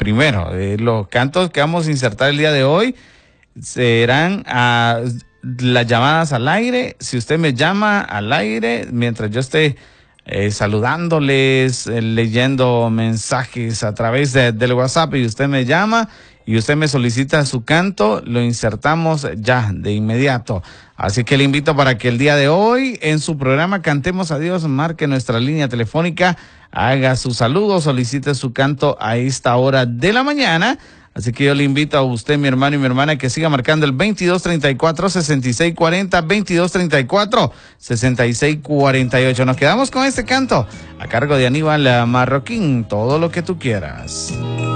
primero. Los cantos que vamos a insertar el día de hoy serán las llamadas al aire. Si usted me llama al aire, mientras yo esté saludándoles, leyendo mensajes a través del WhatsApp, y usted me llama y usted me solicita su canto, lo insertamos ya de inmediato. Así que le invito para que el día de hoy en su programa Cantemos a Dios marque nuestra línea telefónica, haga su saludo, solicite su canto a esta hora de la mañana. Así que yo le invito a usted, mi hermano y mi hermana, que siga marcando el 2234-6640, 2234-6648. Nos quedamos con este canto a cargo de Aníbal Marroquín, Todo lo que tú quieras.